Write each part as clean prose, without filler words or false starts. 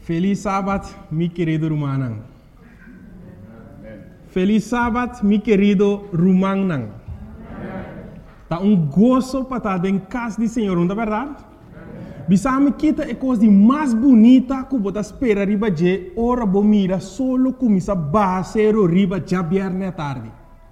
Feliz sábado, mi querido Rumanang. Feliz sábado, mi querido Rumanang. Tá gozo para estar em casa do Senhor, não é verdade? Bisame kita é coisa mais bonita que você espera riba de hora bomira solo começa a baixar riba já viernes à tarde.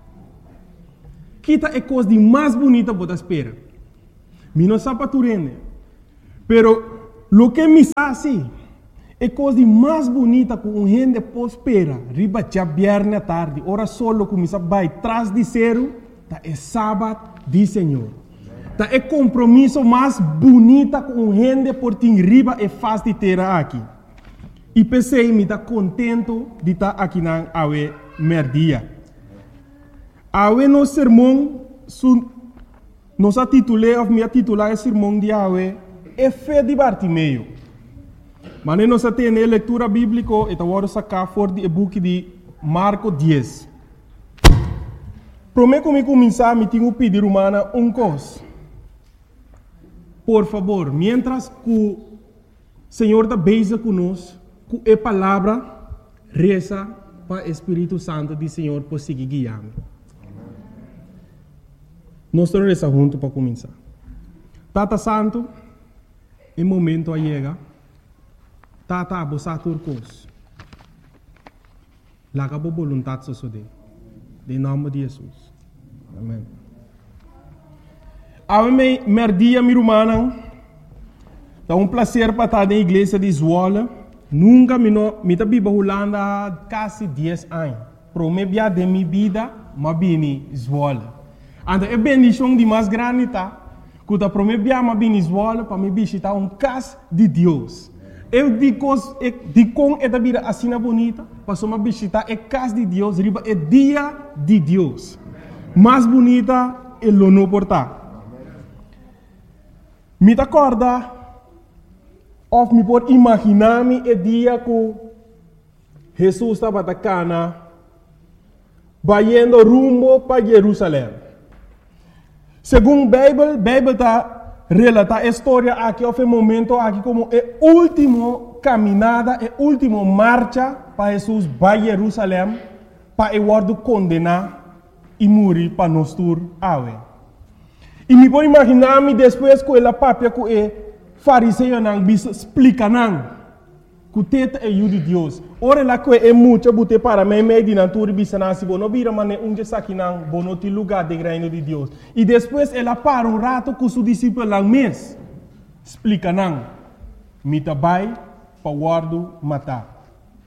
Kita é coisa mais bonita que você espera. Mi não sabe tu rende. Pero lo que me assim é coisa mais bonita que gente pode esperar riba já viernes à tarde. Hora solo começa a baixar atrás de zero, tá é sábado do Senhor. Tá é compromisso mais bonita com gente por ter riba e faz de ter aqui. E pensei me tá contento de estar aqui na awe merdia. Awe no sermão nos titulei ou me titular o sermão de awe é fé de Bartimeu. Mas nós temos leitura bíblica e agora sacar fora do book de Marcos 10. Prometo que me começar me tenho pedir humana coisa. Por favor, mientras que o Senhor está beija conosco, com a palavra, reza para o Espírito Santo do Senhor por seguir guiando. Nós vamos rezar juntos para começar. Tata Santo, em momento a chega, Tata abusar turcos. Laga a vontade sosode. Em nome de Jesus. Amém. Ave merdia mi rumana, é prazer para estar na igreja de Zwolle. Nunca me tá biba Holanda quase 10 anos. Promebia de minha vida, mas bem Zwolle. Então é bendição de mais grande tá. Quando promebia mas bem Zwolle para me visitar casa de Deus. Eu digo com esta vida assim bonita, para me visitar a casa de Deus, riba é dia de Deus. Mais bonita é o não portar. Me acorda, ou me pode imaginar-me o dia que Jesus estava na cana, indo rumo para Jerusalém. Segundo a Bíblia está relata a história aqui, houve um momento aqui como a última caminhada, a última marcha para Jesus para Jerusalém, para ele condenar e morrer para nós todos. E me pode imaginar-me depois que ela papia que o fariseu não explica não que o teto é o de Deus. Ora lá que é muito bote para mim meio de natura bisana se não vira mas onde está aqui não bono te lugar de reino de Deus. E depois ela para rato com seu discípulo lá mês explica não me tabai para guardo matar.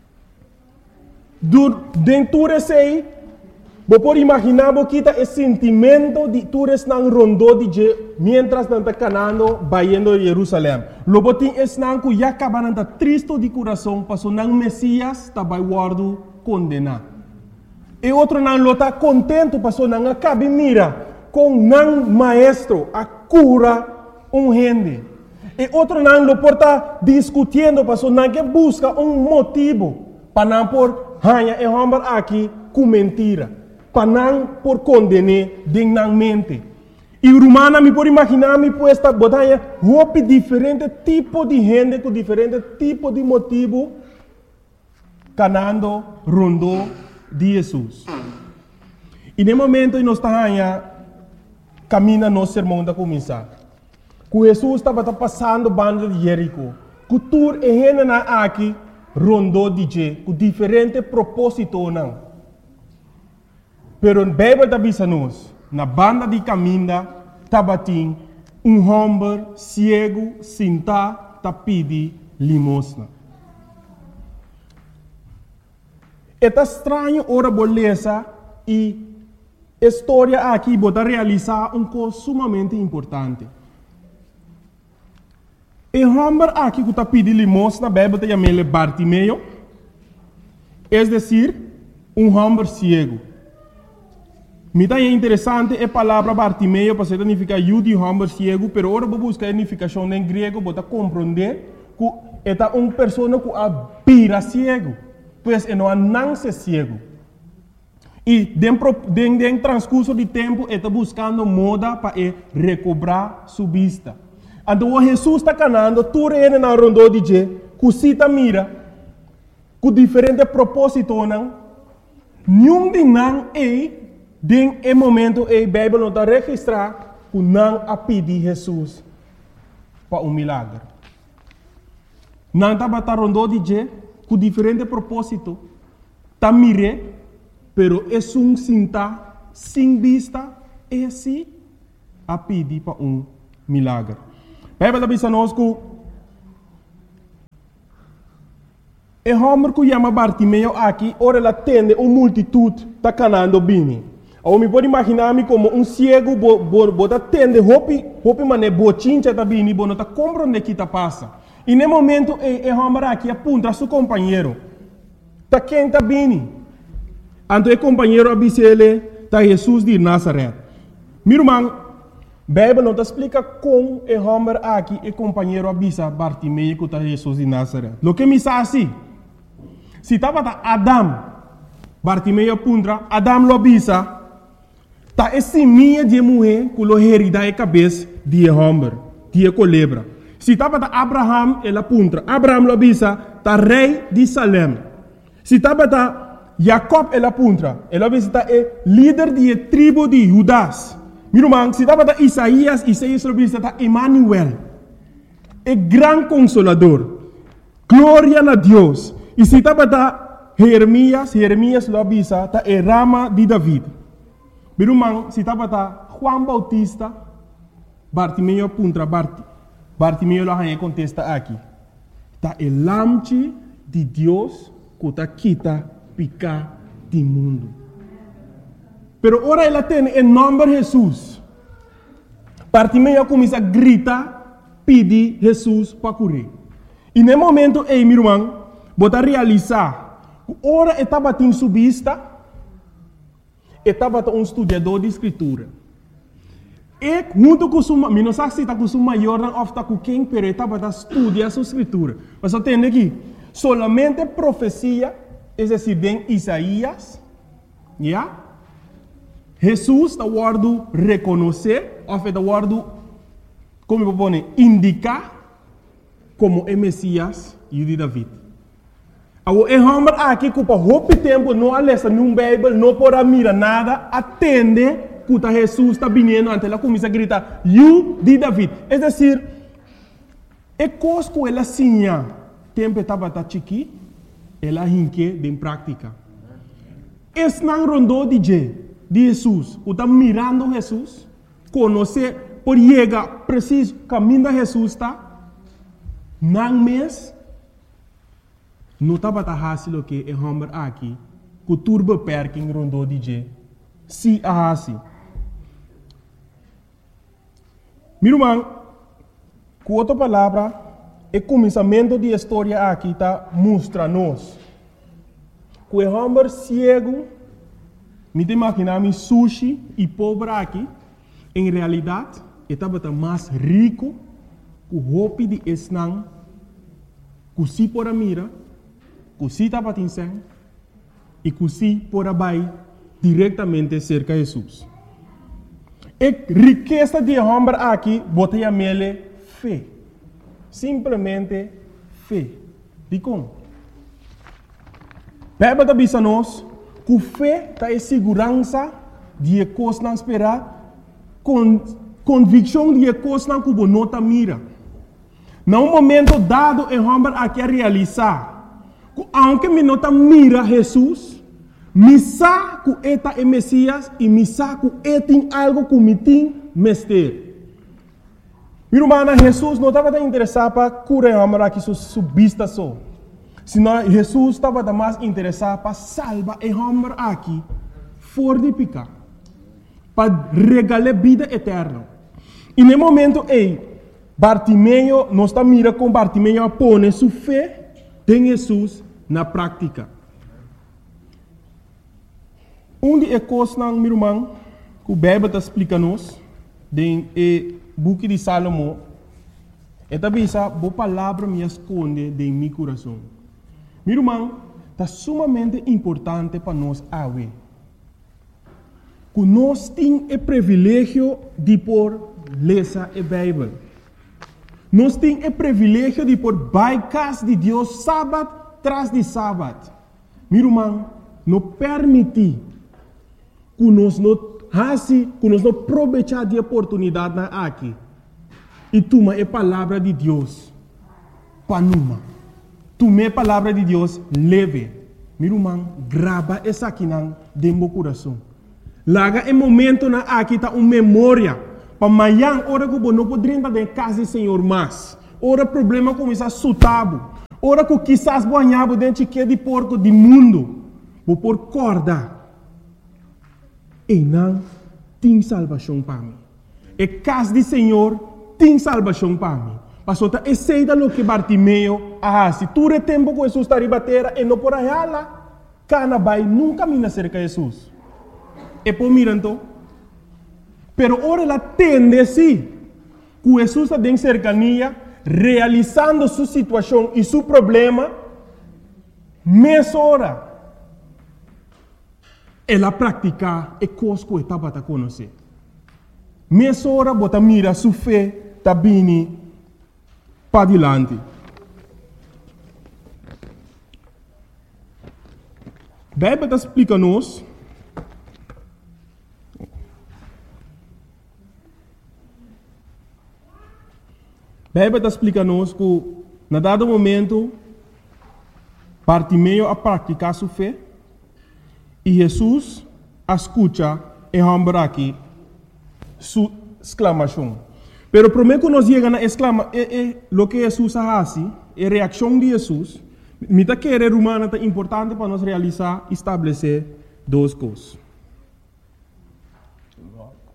Dentro desse você pode imaginar que o sentimento de todos não rondou de mientras não está canando indo a Jerusalém. Logo tem esse não que já acaba não está triste de coração, passou não Messias está vai guardo condenar. E outro não está contente, passou não acaba mira com não maestro a cura gente. E outro não lo porta discutindo, passou não que busca motivo para não por hanha e homem aqui com mentira. Para não por condenar dignamente. E Romana me pode imaginar me puesta botanha roupa diferente tipo de gente com diferente tipo de motivo canando rondou de Jesus. E no momento nós estamos caminha nosso sermão da começar. Que Jesus estava passando banda de Jerico. Que tur e gente na aqui rondou de je com diferente propósito não. Pero a Bíblia está dizendo na banda de caminho, tabatim, homem cego, sentado, pedi limosna. É estranho ora beleza e a história aqui pode realizar coisa sumamente importante. O homem aqui que está pedindo limosna, a Bíblia está chamando Bartimeu, é decir, homem cego. Me é interessante a palavra Bartimeu para significar de homem cego, pero agora vou buscar a significação em grego para compreender que é uma pessoa que vira cego, pois não nasce cego. E dentro transcurso de tempo está buscando moda para recobrar sua vista. Então, Jesus está canando, tu reina na rondo de je, que cita mira, com diferente propósito, não? Nenhum de não é, den é momento, a Bíblia não está registrar, que não a pedir Jesus para milagre. Não está batendo rondo de je, com diferente propósito, está mire, pero é cinta, sem vista, é assim, a pedir para milagre. A Bíblia diz a nós que o homem que chama Bartimeu aqui, ora ele atende uma multitude está canando bem. Eu me pode imaginar-me como cego, bota atende, hopi mané, bochincha está bem, não está compreendendo o que está passa. E no momento, o homem aqui aponta a seu companheiro. Está quem está bem. Então o companheiro avisa ele, está Jesus de Nazaré. Meu irmão, a Bíblia não te explica como o homem aqui, o companheiro avisa Bartimeu que está Jesus de Nazaré. O que me diz assim? Se estava Adam, Bartimeu apunta, Adam lo avisa, está esse minha de mulher que lo herida a cabeça de homem, de culebra. Se estava Abraham, ele apunta, Abraham lo avisa, está rei de Salem. Se estava Jacob, ele apunta, ele avisa, está líder da tribo de Judas. Meu irmão, se estava Isaías lo avisa, está Emmanuel, é grande consolador. Glória a Deus. E se estava Jeremias lo avisa, está a rama de David. Meu irmão, se estava Juan Bautista, Bartimeu apunta, Bartimeu lo contesta aqui. Está o lamche de Deus que está quita picar do mundo. Pero ora ele tem em nome de Jesus. Bartimeu começa a gritar, pedir Jesus para curar. E no momento, meu irmão, bota realizar, ora estava em sua vista, estava estudador de escritura. E junto com sua, não sei se está com sua maior ou está com quem, mas estava estudando sua escritura. Mas entende aqui, solamente profecia, é decir, em Isaías, yeah? Jesus está guardando reconhecer, ou está guardando, como eu vou indicar, como é Messias e de David. O homem aqui que por muito tempo não lê num Bíblia, não pode mirar nada, atende que Jesus está vindo, ante ela começa a gritar, "You de David". É decir, é coisa que ela sinha, tempo estava chiqui, ela hinque em prática. Esse não rondou de Jesus, que está mirando Jesus, conhecer, por chegar preciso, caminho de Jesus está, não mês, não estava fácil o que o homem aqui, que turbo perking rondou de se a assim. Meu irmão, com outra palavra, o começamento da história aqui está mostra-nos que o homem cego, me imaginar sushi e pobre aqui, em realidade, estava mais rico que o roupa de esnang, que se por a mira, que se estava atingindo e que se por a bai diretamente cerca de Jesus. A riqueza de homem aqui, botei a mele fé. Simplesmente fé. De como? Bíblia está dizendo nós que fé está em segurança de coisas não esperar, convicção de coisas não que não está mira. Num momento dado, o homem aqui a realizar, que aunque me não está mira Jesus, me sabe que está é Messias e me sabe que tem algo que me tem mestre. Meu irmão, Jesus não estava interessado para curar o homem aqui sua vista só. Senão Jesus estava mais interessado para salvar o homem aqui fora de pecar, para regalar vida eterna. E no momento Bartimeu não está mirando com Bartimeu a pôr sua fé em Jesus na prática. De coisas, meu irmão, que o Bíblia está explicando-nos, no book de Salomão, é também essa boa palavra me esconde em meu coração. Meu irmão, está sumamente importante para nós que nós temos o privilégio de por ler a Bíblia. Nós temos o privilégio de por bypass de Deus sábado tras de sábado. Meu irmão, não permite que nós não aproveitar de oportunidade aqui. E toma a palavra de Deus para numa. Toma a palavra de Deus leve. Meu irmão, grava essa aqui dentro do coração. Laga o momento na aqui tá uma memória. Para amanhã, hora que não poderia estar em casa do Senhor mais. Hora problema começa a sutabo. Hora que quizás banhava dentro de porco do mundo. Vou por corda. E não tem salvação para mim. E casa do Senhor tem salvação para mim. Pastor, esse é o que Bartimeu se tu é tempo que Jesus está ribatera e não por aí lá, cana vai nunca me cerca de Jesus. E por mirando, pero ora ela tende sim, que Jesus está em cercania, realizando sua situação e seu problema, mais hora. Ela pratica e coisa que estava a conhecer. Mais hora, bota mira sua fé, está bem para adiante. Bíblia está explicando-nos que, na dado momento, Bartimeu a praticar sua fé e Jesus escuta e rambra aqui sua exclamação. Pero primeiro que nós chegamos a exclamar, o que Jesus faz, a reação de Jesus, me está querendo humana é importante para nós realizar e estabelecer duas coisas.